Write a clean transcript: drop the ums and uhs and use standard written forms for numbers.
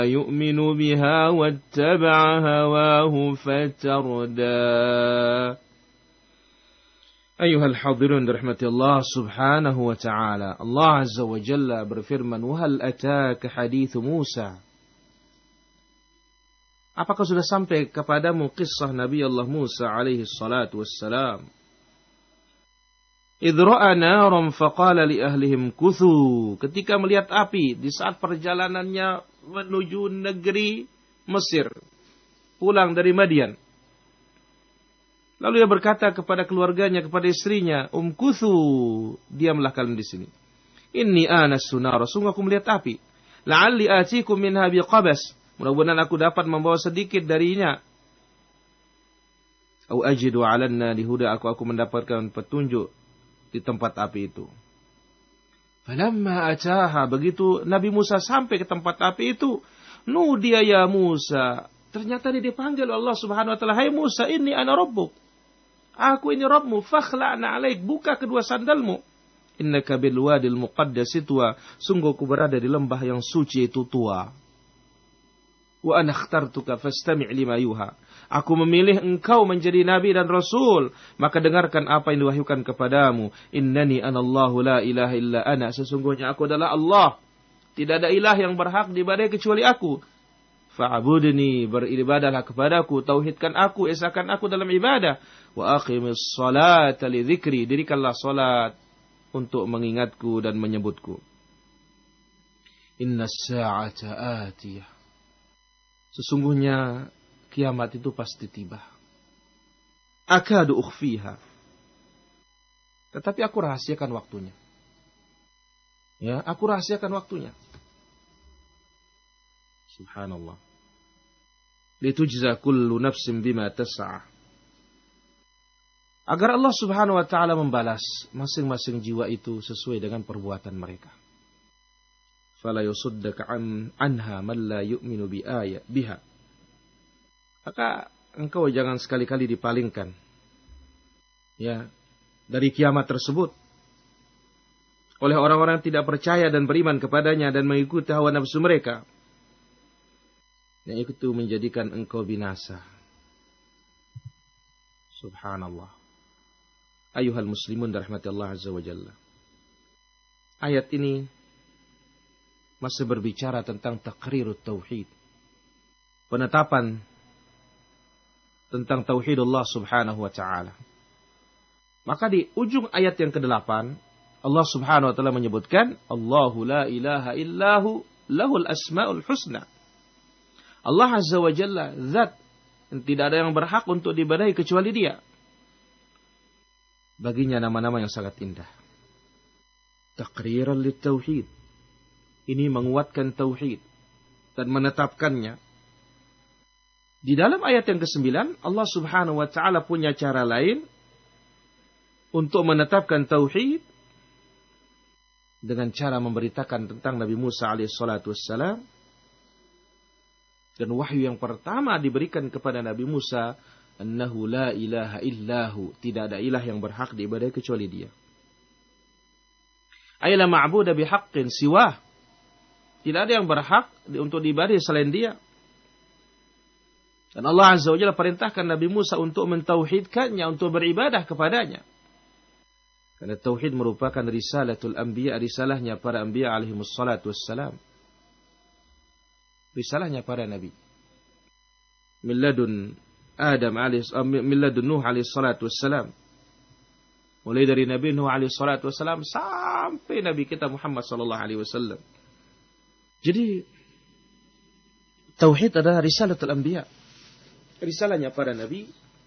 يؤمن بها واتبع هواه فتردى. أيها الحاضرون dirahmati Allah subhanahu wa ta'ala. Allah azza wa jalla berfirman, "Wahal ataka hadithu Musa?" Apakah sudah sampai kepadamu kisah Nabi Allah Musa alaihi salatu wassalam? Idh ra'a naran faqala li ahlihim kuthu. Ketika melihat api di saat perjalanannya menuju negeri Mesir, pulang dari Madian. Lalu dia berkata kepada keluarganya, kepada istrinya, kuthu, diamlah kalian di sini. Inni anastu nara, sungguh aku melihat api. La'alli atikum minha biqabas. Mudah-mudahan aku dapat membawa sedikit darinya. Au ajidu 'alanna lihuda, aku mendapatkan petunjuk di tempat api itu. Falamma ataha, begitu Nabi Musa sampai ke tempat api itu, nudiya ya Musa. Ternyata dia dipanggil Allah Subhanahu wa taala, "Hai Musa, inni ana rabbuk." Aku ini Rabbmu, fakhla'na 'alaik, buka kedua sandalmu. Innaka bil wadil muqaddas tuwa, sungguh aku berada di lembah yang suci itu Tuwa. Wa ana ikhtartuka fastami' lima yuha. Aku memilih engkau menjadi nabi dan rasul, maka dengarkan apa yang diwahyukan kepadamu. Innani anallahu la ilaha illa ana, sesungguhnya aku adalah Allah. Tidak ada ilah yang berhak diibadahi kecuali aku. Fa'budni, beribadahlah kepadaku, tauhidkan aku, esakan aku dalam ibadah. Wa aqimis salata li dzikri, dirikanlah salat untuk mengingatku dan menyebutku. Innas sa'ata atiyah, sesungguhnya kiamat itu pasti tiba. Akadu ukhfiha, tetapi aku rahasiakan waktunya. Ya, aku rahasiakan waktunya. Subhanallah. Litujza kullu nafsin bima tas'a. Agar Allah Subhanahu wa ta'ala membalas masing-masing jiwa itu sesuai dengan perbuatan mereka. Fala yusaddaka anha man la yu'minu biha. Maka engkau jangan sekali-kali dipalingkan, ya, dari kiamat tersebut oleh orang-orang yang tidak percaya dan beriman kepadanya dan mengikuti hawa nafsu mereka. Yang itu menjadikan engkau binasa. Subhanallah. Ayuhal muslimun dirahmati Allah azza wa jalla. Ayat ini masih berbicara tentang taqrirut tauhid, penetapan tentang tauhid Allah subhanahu wa ta'ala. Maka di ujung ayat yang ke-8, Allah subhanahu wa ta'ala menyebutkan, Allahu la ilaha illahu lahul asma'ul husna. Allah azza wa jalla zat yang tidak ada yang berhak untuk diibadahi kecuali dia. Baginya nama-nama yang sangat indah. Taqriran lit tauhid. Ini menguatkan tauhid dan menetapkannya. Di dalam ayat yang ke-9, Allah Subhanahu wa taala punya cara lain untuk menetapkan tauhid dengan cara memberitakan tentang Nabi Musa alaihi salatu wassalam. Dan wahyu yang pertama diberikan kepada Nabi Musa, annahu la ilaha illahu, tidak ada ilah yang berhak diibadahi kecuali dia. Ay la ma'budu bihaqqin siwah, tidak ada yang berhak untuk diibadahi selain dia. Dan Allah azza wa jalla perintahkan Nabi Musa untuk mentauhidkannya, untuk beribadah kepadanya. Karena tauhid merupakan risalatul anbiya, risalahnya para anbiya alaihimus salatu wassalam. Risalahnya para nabi. Milladun Nuh alaihi salatu wassalam. Mulai dari Nabi Nuh alaihi salatu wassalam sampai Nabi kita Muhammad sallallahu alaihi wasallam. Jadi tauhid adalah risalatul anbiya. Risalahnya para nabi